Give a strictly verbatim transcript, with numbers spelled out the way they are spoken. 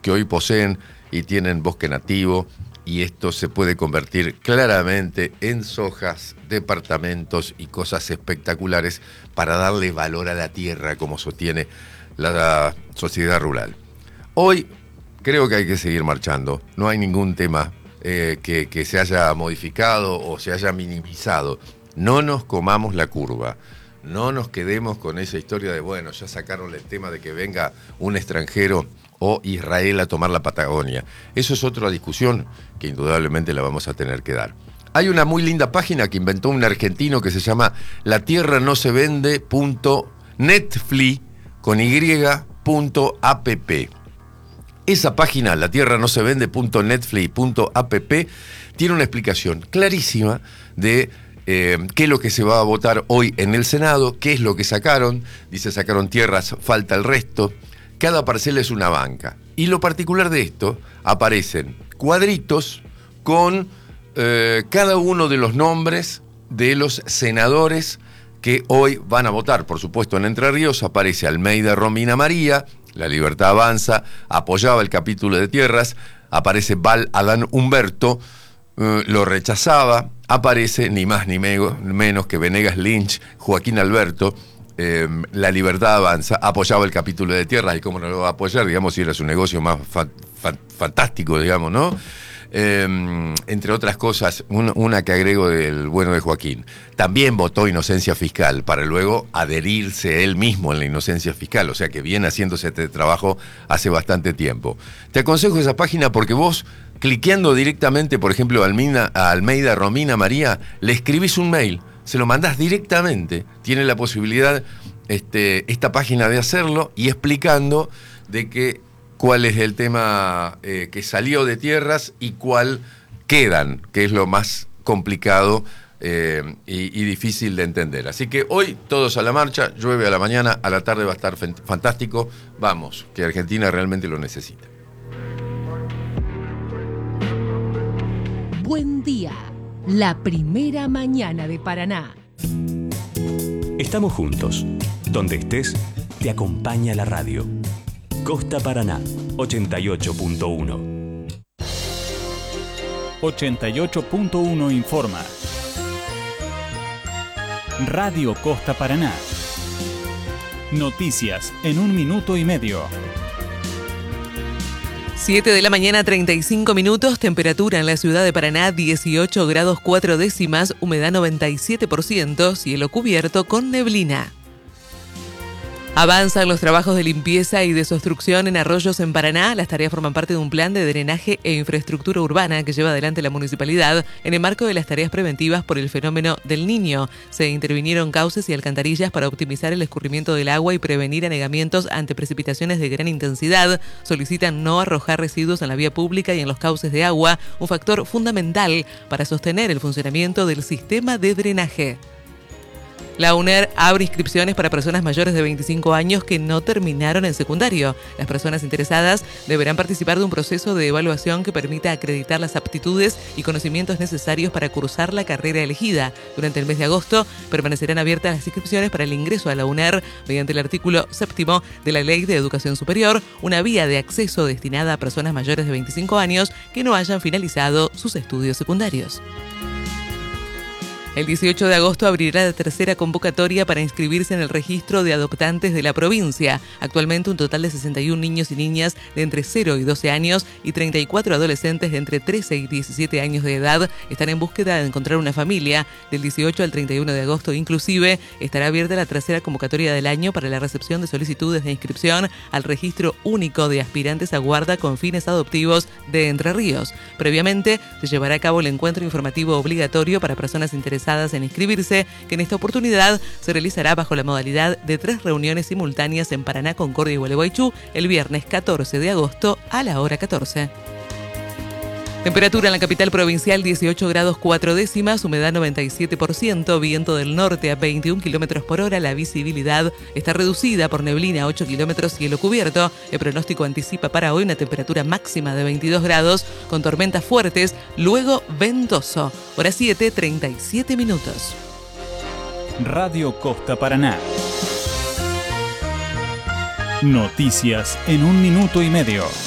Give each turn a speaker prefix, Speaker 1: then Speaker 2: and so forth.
Speaker 1: que hoy poseen y tienen bosque nativo, y esto se puede convertir claramente en sojas, departamentos y cosas espectaculares para darle valor a la tierra, como sostiene la sociedad rural. Hoy creo que hay que seguir marchando, no hay ningún tema eh, que, que se haya modificado o se haya minimizado. No nos comamos la curva, no nos quedemos con esa historia de, bueno, ya sacaron el tema de que venga un extranjero o Israel a tomar la Patagonia. Eso es otra discusión que indudablemente la vamos a tener que dar. Hay una muy linda página que inventó un argentino que se llama la tierra no se vende punto netflix con y punto app. Esa página, la tierra no se vende punto netflix punto app, tiene una explicación clarísima de eh, qué es lo que se va a votar hoy en el Senado, qué es lo que sacaron. Dice, sacaron tierras, falta el resto. Cada parcela es una banca. Y lo particular de esto, aparecen cuadritos con eh, cada uno de los nombres de los senadores que hoy van a votar. Por supuesto, en Entre Ríos aparece Almeida Romina María, La Libertad Avanza, apoyaba el capítulo de tierras. Aparece Val Adán Humberto, eh, lo rechazaba. Aparece ni más ni menos que Venegas Lynch, Joaquín Alberto. Eh, La Libertad Avanza, apoyaba el capítulo de tierras, y cómo no lo va a apoyar, digamos, si era su negocio más fa- fa- fantástico, digamos, ¿no? Eh, entre otras cosas, un, una que agrego del bueno de Joaquín. También votó inocencia fiscal para luego adherirse él mismo en la inocencia fiscal, o sea que viene haciéndose este trabajo hace bastante tiempo. Te aconsejo esa página porque vos, cliqueando directamente, por ejemplo, a Almeida, a Almeida Romina María, le escribís un mail, se lo mandás directamente, tiene la posibilidad este, esta página de hacerlo, y explicando de que cuál es el tema eh, que salió de tierras y cuál quedan, que es lo más complicado eh, y, y difícil de entender. Así que hoy todos a la marcha, llueve a la mañana, a la tarde va a estar fantástico. Vamos, que Argentina realmente lo necesita.
Speaker 2: Buen día. La primera mañana de Paraná.
Speaker 3: Estamos juntos. Donde estés, te acompaña la radio. Costa Paraná, ochenta y ocho punto uno.
Speaker 4: ochenta y ocho punto uno informa. Radio Costa Paraná. Noticias en un minuto y medio.
Speaker 5: siete de la mañana, treinta y cinco minutos, temperatura en la ciudad de Paraná, dieciocho grados cuatro décimas, humedad noventa y siete por ciento, cielo cubierto con neblina. Avanzan los trabajos de limpieza y desobstrucción en arroyos en Paraná. Las tareas forman parte de un plan de drenaje e infraestructura urbana que lleva adelante la municipalidad en el marco de las tareas preventivas por el fenómeno del Niño. Se intervinieron cauces y alcantarillas para optimizar el escurrimiento del agua y prevenir anegamientos ante precipitaciones de gran intensidad. Solicitan no arrojar residuos en la vía pública y en los cauces de agua, un factor fundamental para sostener el funcionamiento del sistema de drenaje. La UNER abre inscripciones para personas mayores de veinticinco años que no terminaron el secundario. Las personas interesadas deberán participar de un proceso de evaluación que permita acreditar las aptitudes y conocimientos necesarios para cursar la carrera elegida. Durante el mes de agosto permanecerán abiertas las inscripciones para el ingreso a la UNER mediante el artículo séptimo de la Ley de Educación Superior, una vía de acceso destinada a personas mayores de veinticinco años que no hayan finalizado sus estudios secundarios. El dieciocho de agosto abrirá la tercera convocatoria para inscribirse en el registro de adoptantes de la provincia. Actualmente un total de sesenta y uno niños y niñas de entre cero y doce años y treinta y cuatro adolescentes de entre trece y diecisiete años de edad están en búsqueda de encontrar una familia. Del dieciocho al treinta y uno de agosto inclusive estará abierta la tercera convocatoria del año para la recepción de solicitudes de inscripción al registro único de aspirantes a guarda con fines adoptivos de Entre Ríos. Previamente se llevará a cabo el encuentro informativo obligatorio para personas interesadas en inscribirse, que en esta oportunidad se realizará bajo la modalidad de tres reuniones simultáneas en Paraná, Concordia y Gualeguaychú el viernes catorce de agosto a la hora catorce. Temperatura en la capital provincial dieciocho grados cuatro décimas, humedad noventa y siete por ciento, viento del norte a veintiún kilómetros por hora, la visibilidad está reducida por neblina a ocho kilómetros, cielo cubierto. El pronóstico anticipa para hoy una temperatura máxima de veintidós grados con tormentas fuertes, luego ventoso. Hora siete, treinta y siete minutos.
Speaker 4: Radio Costa Paraná. Noticias en un minuto y medio.